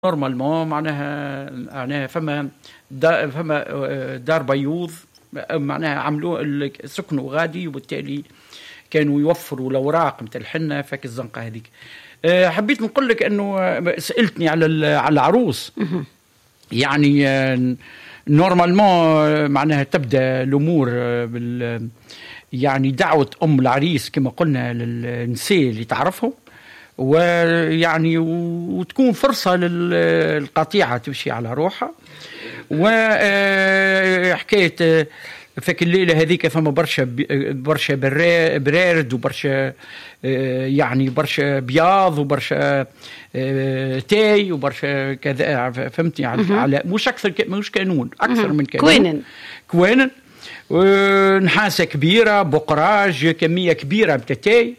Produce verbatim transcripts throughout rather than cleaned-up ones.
نورمالمون معناها معناها فما دا فما دار بيوض معناها عملوا سكنوا غادي، وبالتالي كانوا يوفروا الاوراق نتاع الحنه فك الزنقه هذيك. حبيت نقول لك انه سالتني على على العروس، يعني نورمالمون معناها تبدا الامور بال يعني دعوه ام العريس كما قلنا للنساء اللي تعرفهم، ويعني وتكون فرصة للقطيعة تمشي على روحها. وحكاية فك الليلة هذيك فما برشا برشا برارد وبرشا يعني برشا بياض وبرشا تاي وبرشا كذا، فهمت يعني على مش أكثر مش كانون أكثر من كانون كوينن كوينن نحاسة كبيرة بقراج كمية كبيرة بتاي.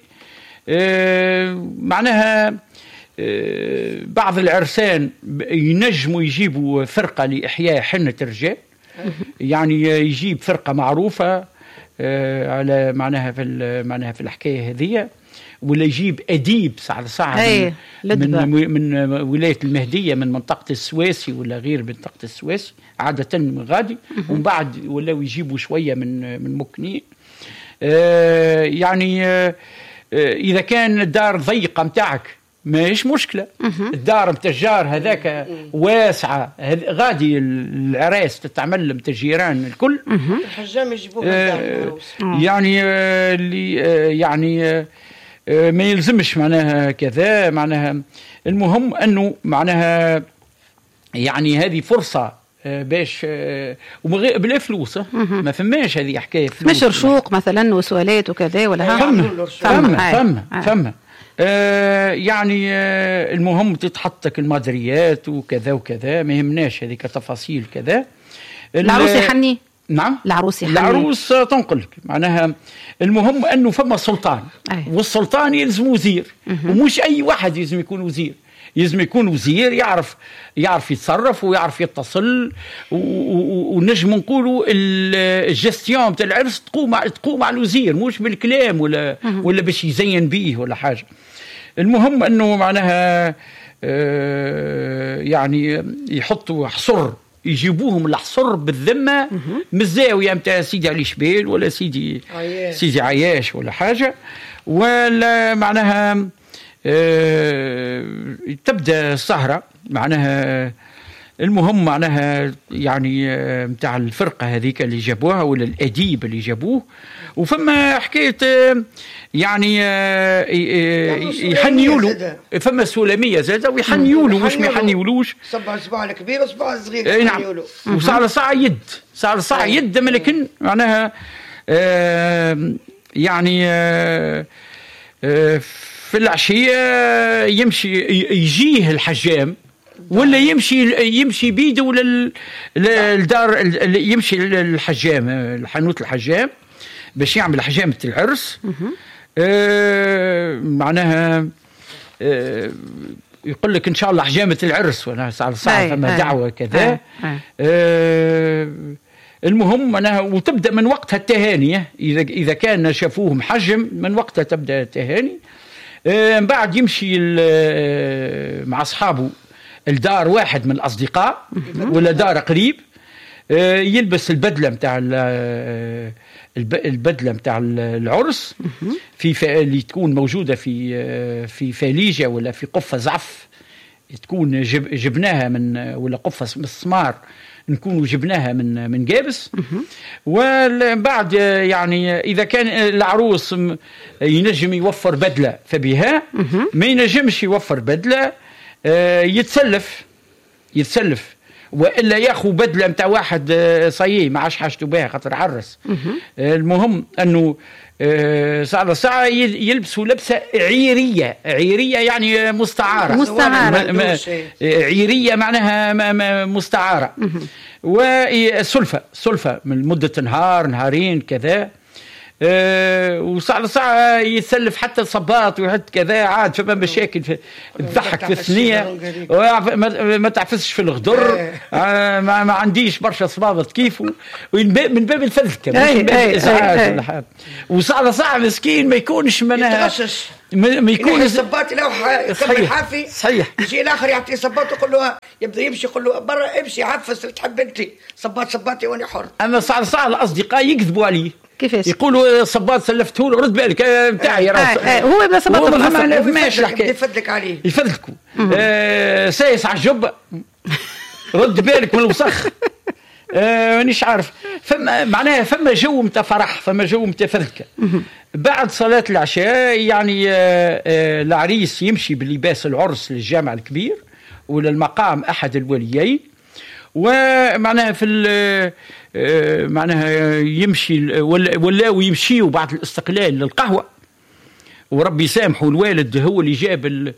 آه معناها آه بعض العرسان ينجموا يجيبوا فرقة لإحياء حنة الرجال، يعني يجيب فرقة معروفة آه على معناها في معناها في الحكاية هذه، ولا يجيب أديب ساعة ساعة من, من, من ولاية المهدية من منطقة السويسي ولا غير منطقة السويس عادة من غادي، ومن بعد ولا يجيبوا شوية من من مكني. آه يعني آه إذا كان الدار ضيقة متاعك ماهيش مشكلة، الدار متاع الجار هذاك واسعة غادي العراس تتعمل متاع الجيران الكل، الحجام يجيبوها آه يعني آه اللي آه يعني آه ما يلزمش معناها كذا، معناها المهم أنه معناها يعني هذه فرصة باش ومغ... بلا فلوس ما فماش هذه حكايه فلوس، مش رشوق مثلا وسوالات وكذا ولا فما فما فما فما آه يعني آه المهم تتحطك المادريات وكذا وكذا، ما يهمناش هذيك تفاصيل كذا. العروس يحني نعم العروس يحني العروس تنقلك معناها المهم انه فما سلطان أيه. والسلطان يلزم وزير، ومش اي واحد يلزم يكون وزير، يلزم يكون وزير يعرف يعرف يتصرف ويعرف يتصل، ونجم نقولوا الجستيون تاع العرس تقوم تقوم على الوزير مش بالكلام ولا ولا باش يزين بيه ولا حاجه. المهم انه معناها آه يعني يحطوا حصر، يجيبوهم الحصر بالذمه من الزاويه نتاع سيدي علي شبيل ولا سيدي عياش. سيدي عياش ولا حاجه، ولا معناها أه تبدا السهره معناها. المهم معناها يعني متاع الفرقه هذيك اللي جابوها ولا الاديب اللي جابوه، وفما حكايه يعني يحنيوا له، فما سلاميه زاده ويحنيوا له مش ما يحنيولوش، صبع صباع الكبير وصبع الصغير يحنيوا له، وساعه ساعه يد ساعه ساعه يد، لكن معناها أه يعني أه أه في العشية يمشي يجيه الحجام ولا يمشي يمشي بيده ولا الدار يمشي الحجام الحانوت الحجام باش يعمل حجامة العرس. آه معناها آه يقول لك ان شاء الله حجامة العرس وانا ساعة ساعة فما دعوة كذا. آه المهم معناها وتبدا من وقتها التهاني، اذا اذا كان شافوه محجم من وقتها تبدا التهاني. من بعد يمشي مع أصحابه الدار واحد من الأصدقاء ولا دار قريب، يلبس البدلة متاع البدلة متاع العرس في اللي تكون موجودة في في فاليجة ولا في قفة زعف تكون جب جبناها من ولا قفة مسمار نكونوا جبناها من من جابس. وبعد يعني اذا كان العروس ينجم يوفر بدله فبها، ما ينجمش يوفر بدله يتسلف يتسلف والا ياخذ بدله نتاع واحد صايي ما عادش حاجته بها خاطر عرس. المهم انه ساعة ساعة يلبسوا لبسة عيرية، عيرية يعني مستعارة مستعارة عيرية معناها مستعارة. والسلفة سلفة من مدة نهار نهارين كذا. أه وساعة ساعة يتسلف حتى صباط وحتى كذا عاد فما مشاكل في تضحك في الثنية ما تعفسش في الغدر أه ما, ما عنديش برشا صبابط كيفه من باب الفذكة مش من باب الإزعاج ولا حاجة. وساعة ساعة مسكين ما يكونش منها يتغشش ما يكون الصباط لو يكمل حافي صحيح يجي الاخر يعطيه صباط يقول له يبدا يمشي يقول له برا امشي عفس تحب انت صباط صباطي وانا حر. اما صار صار الاصدقاء يكذبوا عليه كيفاش يقولوا صباط سلفته له رد بالك نتاعي آه آه هو بلا صباط ما فهمش الحكايه يفدلك عليه يفدلكوا آه سايس على الجبه رد بالك من الوسخ مانيش آه عارف فما معناها فما جو متاع فرح فما جو متاع فذكه. بعد صلاة العشاء يعني العريس يمشي بلباس العرس للجامع الكبير وللمقام أحد الوليين ومعناها في معناها يمشي ولاو يمشيوا بعد الاستقلال للقهوة وربي يسامحه الوالد هو اللي جاب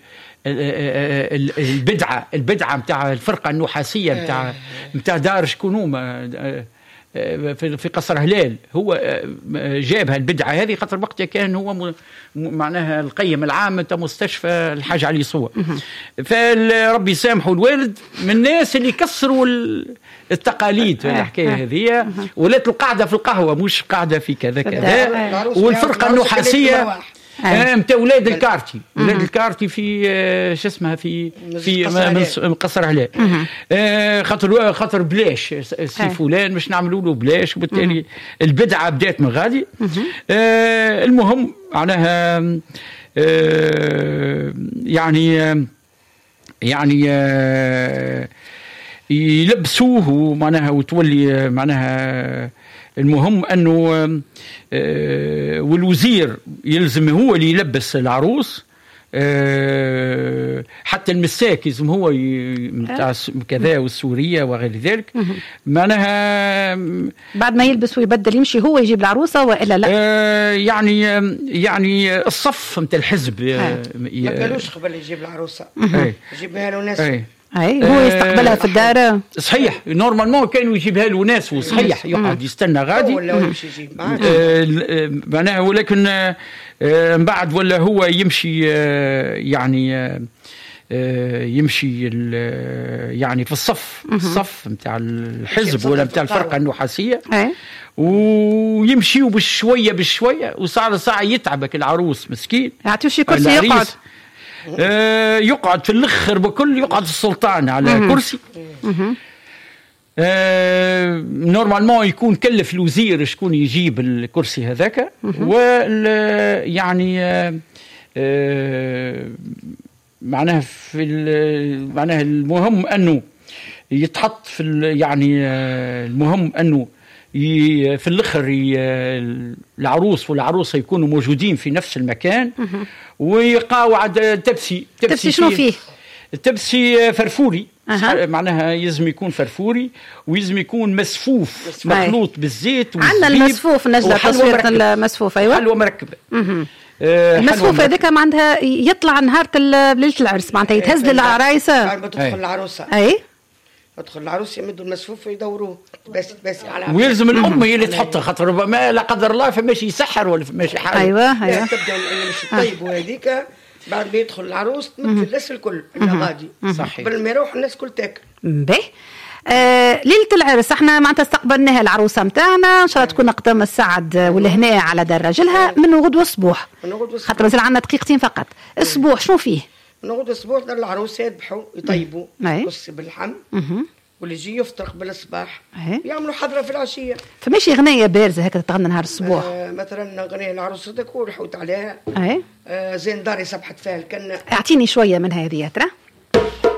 البدعة البدعة متاع الفرقة النحاسية متاع متاع دار شكونوما في قصر هلال هو جابها البدعة هذه خاطر وقتها كان هو معناها القيم العام تاع مستشفى الحاج علي صور. فربي يسامحه الوالد من الناس اللي كسروا التقاليد في الحكاية هذه ولات القاعدة في القهوة مش قاعدة في كذا كذا. والفرقة النحاسية متى ولاد الكارتي ولاد الكارتي في شو اسمها في في من قصر هلال خاطر خاطر بلاش سي فلان مش نعملوا له بلاش وبالتالي البدعه بدات من غادي. المهم معناها يعني يعني يلبسوه معناها وتولي معناها المهم أنه والوزير يلزم هو اللي يلبس العروس حتى المساك يلزم هو متاع كذا والسورية وغير ذلك معناها بعد ما يلبس ويبدل يمشي هو يجيب العروسة وإلا لا يعني يعني الصف متاع الحزب ما قالوش قبل يجيب العروسة يجيبها له ناس اي هو يستقبلها في الدار صحيح نورمالمون كانوا يجيبها له ناس وصحيح يقعد يستنى غادي ولا يمشي يجيب معناها ولكن من بعد ولا هو يمشي يعني يمشي يعني في الصف الصف نتاع الحزب ولا نتاع الفرقه النحاسيه ويمشيوا بشويه بشويه وساعه ساعه يتعبك العروس مسكين يعطيو شي كرسي يقعد آه يقعد في الاخر بكل يقعد السلطان على مم. كرسي آه نورمالمون يكون كلف الوزير شكون يجيب الكرسي هذاك وال يعني آه آه معناها في معناها المهم انه يتحط في يعني آه المهم انه في الاخر العروس والعروسه يكونوا موجودين في نفس المكان ويقاوعد تبسي تبسي شنو فيه التبسي فرفوري أه. معناها يلزم يكون فرفوري ويلزم يكون مسفوف مخلوط بالزيت عندنا المسفوف نجلة تصوير المسفوف ايوه حلوه مركبه آه المسفوف هذاك معناتها يطلع نهار ليله العرس معناتها يتهز للعرايسه بعد ما تدخل العروسه اي يدخل العروس يمدوا المسفوف ويدوروه بس بس على ويلزم الام هي اللي تحطها خاطر ربما لا قدر الله فماشي يسحر ولا ماشي حاجه ايوه ايوه تبدا مش طيب وهذيك بعد ما يدخل العروس تمد الناس الكل انه غادي صحيح قبل ما يروح الناس كل تاكل باهي آه ليله العرس احنا معناتها استقبلناها العروسه نتاعنا ان شاء الله تكون قدام السعد والهناء على دار راجلها من غدوه الصبوح خاطر مازال عندنا دقيقتين فقط الصبوح شنو فيه نغدو الصبوح دار العروس يذبحوا يطيبوا قص باللحم واللي يجي يفطر قبل الصباح يعملوا حضره في العشيه فماشي غنيه بارزه هكذا تغنى نهار الصبوح آه مثلا غنيه العروستك ورحوت عليها اي آه زين داري صبحت فيها الكنه اعطيني شويه من هذه ترى